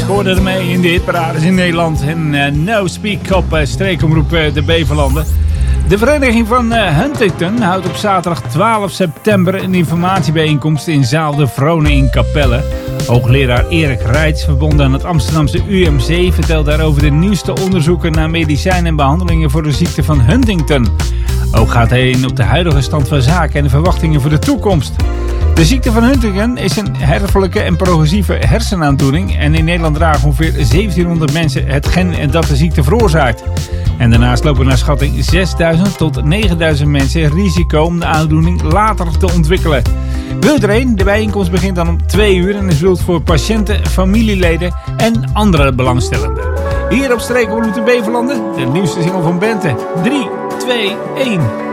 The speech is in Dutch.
Hoorde ermee in de hitparades in Nederland. En No Speak op streekomroep de Beverlanden. De vereniging van Huntington houdt op zaterdag 12 september een informatiebijeenkomst in zaal De Vrone in Capelle. Hoogleraar Erik Reits, verbonden aan het Amsterdamse UMC, vertelt daarover de nieuwste onderzoeken naar medicijnen en behandelingen voor de ziekte van Huntington. Ook gaat hij in op de huidige stand van zaken en de verwachtingen voor de toekomst. De ziekte van Huntington is een erfelijke en progressieve hersenaandoening en in Nederland dragen ongeveer 1700 mensen het gen dat de ziekte veroorzaakt. En daarnaast lopen naar schatting 6000 tot 9000 mensen risico om de aandoening later te ontwikkelen. Wil je er een? De bijeenkomst begint dan om 2 uur en is bedoeld voor patiënten, familieleden en andere belangstellenden. Hier op Streekomroep de Beverlanden, de nieuwste single van Bente. 3, 2, 1...